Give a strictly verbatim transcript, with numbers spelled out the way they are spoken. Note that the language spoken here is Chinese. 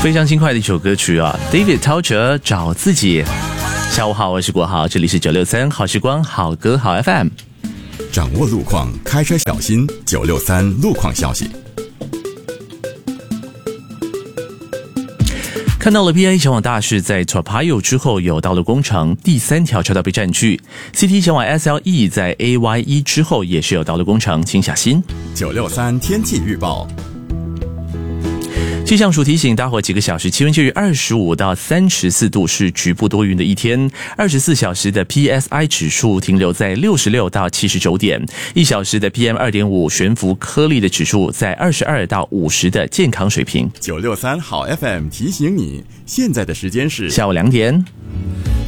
非常轻快的一首歌曲啊 ，David 陶喆找自己。下午好，我是国豪，这里是九六三好时光好歌好 F M。 掌握路况，开车小心。九六三路况消息。 看到了 P I 前往大市在 Toa Payoh 之后有道路工程，第三条车道被占据。C T 前往 S L E 在 A Y E 之后也是有道路工程，请小心。 九六三天气预报。 气象署提醒大伙，几个小时气温介于二十五到三十四度，是局部多云的一天。二十四小时的 P S I 指数停留在六十六到七十九点，一小时的 P M 二点五 悬浮颗粒的指数在二十二到五十的健康水平。 九六三好 F M 提醒你，现在的时间是下午两点。